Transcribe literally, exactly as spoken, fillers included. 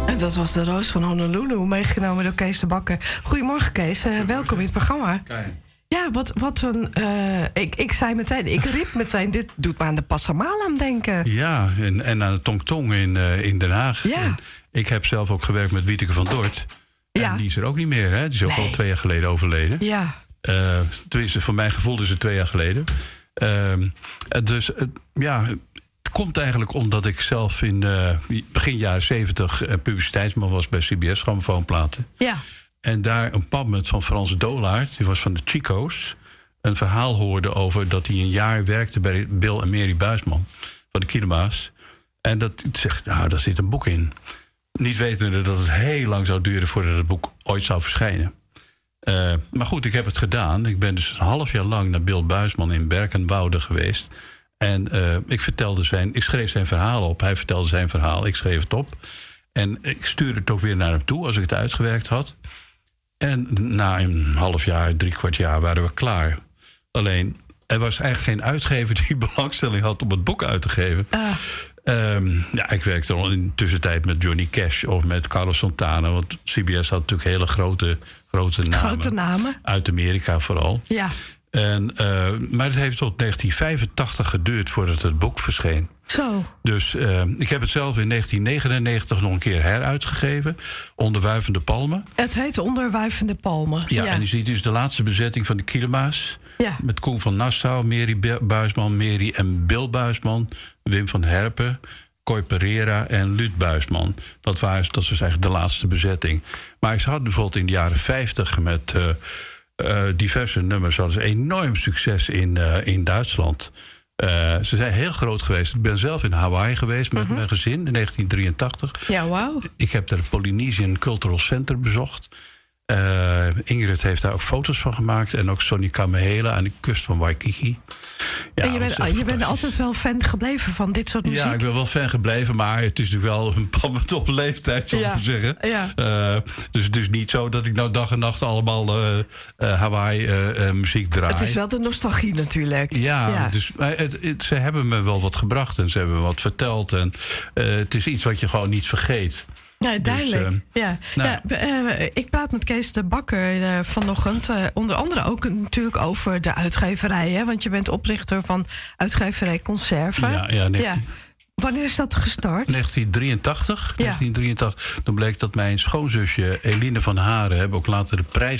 En dat was de Roos van Honolulu, meegenomen door Kees de Bakker. Goedemorgen, Kees. Uh, welkom in het programma. Kijk. Ja, wat, wat een... Uh, ik, ik zei meteen, ik riep meteen, dit doet me aan de Passamalam denken. Ja, en, en aan de Tong Tong in, uh, in Den Haag. Ja. En ik heb zelf ook gewerkt met Wieteke van Dort. En ja. die is er ook niet meer, hè? Die is ook nee. al twee jaar geleden overleden. Ja. Uh, tenminste, voor mijn gevoel is het twee jaar geleden. Uh, dus uh, ja... Het komt eigenlijk omdat ik zelf in uh, begin jaren zeventig uh, publiciteitsman was bij C B S, grammofoonplaten. Ja. En daar een pammet van Frans Dolaert, die was van de Chico's, een verhaal hoorde over dat hij een jaar werkte bij Bill en Mary Buisman van de Kilema's. En dat zegt, nou, daar zit een boek in. Niet wetende dat het heel lang zou duren voordat het boek ooit zou verschijnen. Uh, maar goed, ik heb het gedaan. Ik ben dus een half jaar lang naar Bill Buisman in Berkenwoude geweest. En uh, ik, vertelde zijn, ik schreef zijn verhaal op. Hij vertelde zijn verhaal, ik schreef het op. En ik stuurde het ook weer naar hem toe als ik het uitgewerkt had. En na een half jaar, drie kwart jaar waren we klaar. Alleen, er was eigenlijk geen uitgever die belangstelling had om het boek uit te geven. Uh. Um, ja, ik werkte al in de tussentijd met Johnny Cash of met Carlos Santana. Want C B S had natuurlijk hele grote, grote namen. Grote namen. Uit Amerika vooral. Ja. En, uh, maar het heeft tot negentien vijfentachtig geduurd voordat het boek verscheen. Zo. Dus uh, ik heb het zelf in negentien negenennegentig nog een keer heruitgegeven. Onder Wuivende Palmen. Het heet Onder Wuivende Palmen. Ja, ja, en je ziet dus de laatste bezetting van de Kilema's. Ja. Met Koen van Nassau, Mary Buisman, Mary en Bill Buisman, Wim van Herpen, Cor Pereira en Luut Buisman. Dat, waren, dat was eigenlijk de laatste bezetting. Maar ze hadden bijvoorbeeld in de jaren vijftig met uh, uh, diverse nummers hadden ze enorm succes in, uh, in Duitsland. Uh, ze zijn heel groot geweest. Ik ben zelf in Hawaii geweest met uh-huh. mijn gezin in negentien drieëntachtig. Ja, wauw. Ik heb daar het Polynesian Cultural Center bezocht. Uh, Ingrid heeft daar ook foto's van gemaakt. En ook Sonny Kamehela aan de kust van Waikiki. Ja, en je bent, je bent altijd wel fan gebleven van dit soort muziek? Ja, ik ben wel fan gebleven. Maar het is natuurlijk wel een pammet op leeftijd, zou ik ja. zeggen. Ja. Uh, dus het is niet zo dat ik nou dag en nacht allemaal uh, uh, Hawaii uh, uh, muziek draai. Het is wel de nostalgie natuurlijk. Ja, ja. Dus, maar het, het, ze hebben me wel wat gebracht. En ze hebben me wat verteld. En uh, het is iets wat je gewoon niet vergeet. Ja, duidelijk. Dus, uh, ja. Nou. Ja, uh, ik praat met Kees de Bakker uh, vanochtend. Uh, onder andere ook natuurlijk over de uitgeverij. Hè? Want je bent oprichter van uitgeverij Conserve. Ja, ja, negentien... ja. Wanneer is dat gestart? negentien drieëntachtig. Ja. negentien drieëntachtig. Toen bleek dat mijn schoonzusje Eline van Haren... hebben ook later de prijs